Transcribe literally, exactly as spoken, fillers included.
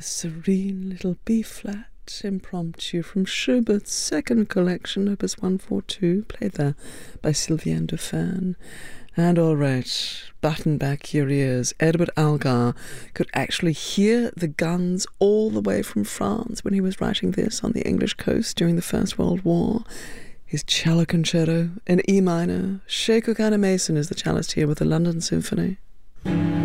the serene little B-flat impromptu from Schubert's second collection, Opus one forty-two, played there by Sylviane Dufan. And all right, button back your ears. Edward Algar could actually hear the guns all the way from France when he was writing this on the English coast during the First World War. His cello concerto in E minor. Shako Mason is the cellist here with the London Symphony.